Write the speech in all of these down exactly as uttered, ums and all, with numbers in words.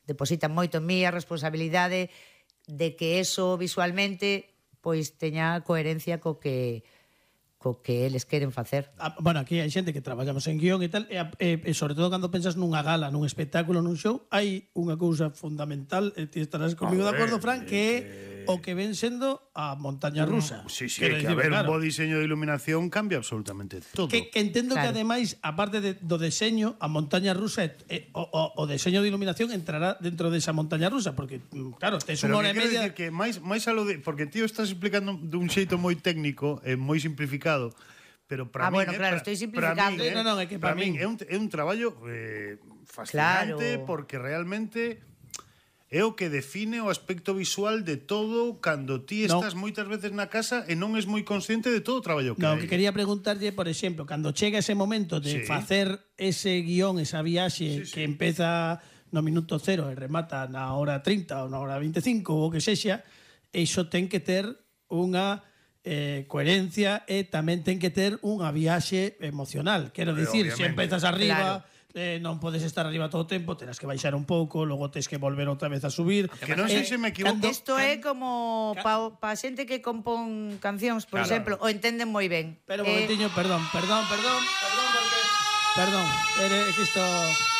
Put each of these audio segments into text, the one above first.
depositan moito en mí a responsabilidade de que eso visualmente pois teña coherencia co que co que eles queren facer. Ah, bueno, aquí hai xente que traballamos en guión e tal, e, e, e sobre todo cando pensas nunha gala, nun espectáculo, nun show, hai unha cousa fundamental, e ti estarás comigo de acordo, Fran, que é o que ven sendo a montaña rusa. Sí, sí, que a ver, claro, un bo diseño de iluminación cambia absolutamente todo. Que, que entendo claro. que ademais, aparte de, do deseño, a montaña rusa, e, o, o, o deseño de iluminación entrará dentro desa montaña rusa, porque, claro, tes unha hora e media... Pero que máis, máis a lo de... Porque tío estás explicando dun xeito moi técnico e moi simplificado, pero para ah, mí... bueno, claro, eh, estoy simplificando. Para mí, eh, no, no, é que para, para mí é un, é un traballo eh, fascinante, claro, porque realmente... é o que define o aspecto visual de todo cando ti estás no. moitas veces na casa e non es moi consciente de todo o traballo que no, hai. No, que quería preguntarlle, por exemplo, cando chega ese momento de sí. facer ese guión, esa viaxe sí, sí. que empeza no minuto cero e remata na hora trinta ou na hora veinticinco ou o que sexa, iso ten que ter unha eh, coherencia e tamén ten que ter unha viaxe emocional. Quero dicir, se empezas arriba... Claro. Eh, non podes estar arriba todo o tempo, terás que baixar un pouco, logo tens que volver outra vez a subir. Que non sei eh, se me equivoco. Isto é como pa, pa xente que compón cancións, por claro. exemplo, o entenden moi ben. Pero un eh... momentiño, perdón, perdón, perdón, perdón, porque... Perdón, é que isto...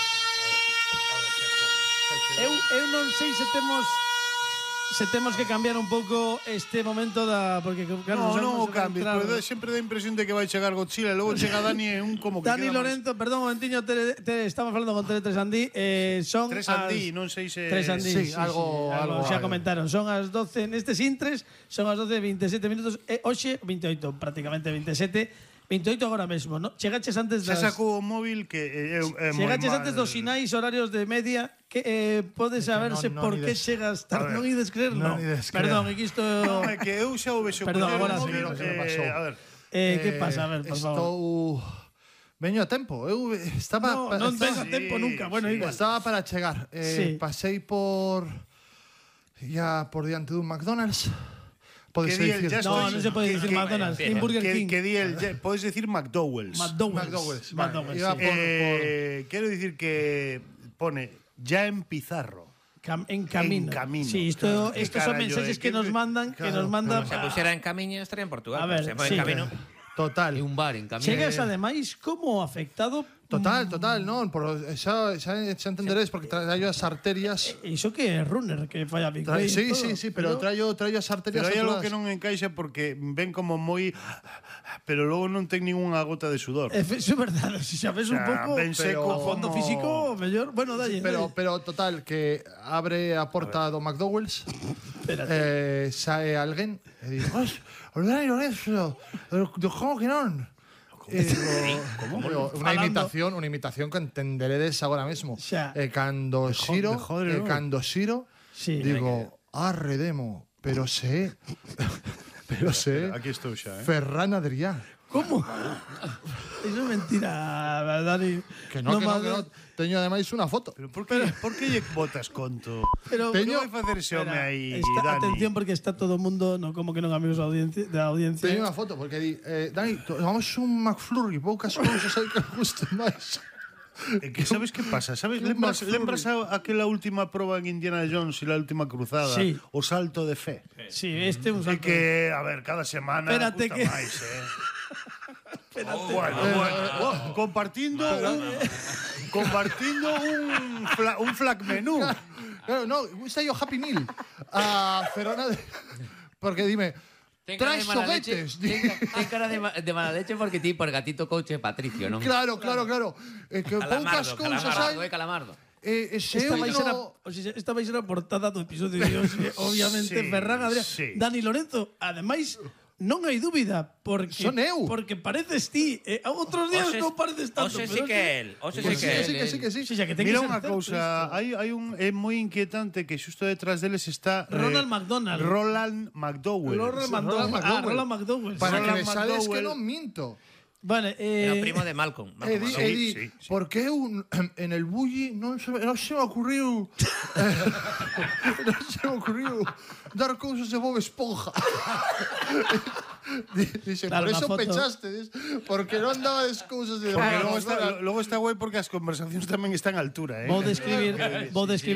Eu, eu non sei se temos... Se temos que cambiar un pouco este momento da... Porque, claro, no, non o cambies, pero sempre dá impresión de que vai chegar Godzilla e logo chega Dani e un como que Dani Lorenzo, más... perdón, un momentiño, te, te, estamos falando con Tele tres Andí, eh, son Tres Andí, as... non sei se... Tres Andí, sí, sí, algo, sí, algo, algo xa comentaron, son as doce nestes intres, son as doce e veintisiete minutos, e hoxe veintioito, prácticamente veintisiete, veintioito agora mesmo, ¿no? Chegaches antes das... Se sacou o móvil que é, é Chegaches antes dos sinais horarios de media que eh, pode saberse no, no, por que des... chegas tarde. Non ides creer, non. No. Perdón, é que isto... Non, é que eu xa o vexo. Perdón, agora sí. Móvil, eh, a ver. Eh, que pasa? A ver, por estou... favor. Veño a tempo. Eu estaba... No, non estaba... ves a tempo sí, nunca. Bueno, sí, igual. Estaba para chegar. Eh, sí. Pasei por... Ya por diante dun McDonald's. Podes decir... No, non se pode dicir McDonald's. Nin Burger que, King. Que di el... Podes dicir McDowell's. McDowell's. McDowell's. Vale. McDowell's Iba sí. por, eh, por... Quero dicir que pone ya en pizarro. Cam en camino. En camino. Sí, isto, claro. estos son mensajes que, que nos mandan, claro, que nos mandan. Como se pusiera en camiño, estaría en Portugal. A ver, se sí, en camino. Total. E un bar en camino. Chegas ademais como afectado. Total, total, non, por xa xa, xa entenderéis porque traio as arterias. E iso que é runner que falla Big Trae, Sí, sí, sí, pero, pero traio traio as arterias. Pero hai algo que non encaixa porque ven como moi pero logo non ten ningunha gota de sudor. É é verdade, se xa ves un pouco, pero a fondo como... físico, mellor, bueno, dalle. Pero pero total que abre a porta a do McDowell's. eh, sae alguén e di, "Olvidai Lorenzo, do como que non?" Eh, digo, digo, unha imitación, unha imitación que entenderedes agora mesmo. E eh, cando xiro, eh, cando xiro, sí, digo, arredemo, pero sé, pero sé. Aquí estou xa, eh. Ferran Adrià. Como? Iso é mentira, Dani. Que non, no, que non, que non. Teño ademais unha foto. Pero por que, por que lle botas conto? Pero Teño que facer ese home aí, está, Dani. Atención, porque está todo o mundo, no como que non amigos da audiencia, da audiencia. Teño unha foto, porque di, eh, Dani, vamos un McFlurry, poucas cousas hai que gusten máis. É que sabes que pasa? Sabes, lembras, lembras a, aquela última proba en Indiana Jones e la última cruzada? Sí. O salto de fe. Sí, este é un salto. É que, a ver, cada semana Espérate gusta que... máis, eh. Espérate. Oh, bueno, bueno. Oh, compartindo un, compartindo un fla, un flag menú. Claro, no, está yo Happy Meal. A Ferona de... Porque dime, traes xoguetes. Ten cara de, de mala leche porque ti por gatito coche Patricio, non? Claro, claro, claro. É que poucas cousas hai. Calamardo, é Calamardo. Eh, ese esta, vai no... ser a, o sea, esta vai ser a portada do episodio de hoxe. Obviamente, sí, Ferran Adrià. Sí. Dani Lorenzo, ademais... Non hai dúbida, porque son eu. Porque pareces ti, eh, outros días non pareces tanto. Oxe sí que él, oxe sí que él. Sí, que sí, que sí. Sí, que mira unha cousa, hai hai un é moi inquietante que xusto detrás deles está Ronald eh, McDonald. Roland McDowell. Ronald McDowell. Ah, Roland McDowell. Para que Roland sales McDowell. que non minto. Vale, eh... Era o primo de Malcolm. Malcolm Edi, Malcolm. Edi, sí, sí. porque eu en el bully non se, non se me ocurriu non se me ocurriu dar cousas de Bob Esponja. Dice, claro, por eso foto... pechaste, porque non dabas cousas de... Porque logo está, logo está guai porque as conversacións tamén están a altura, eh. Vou describir, vou describir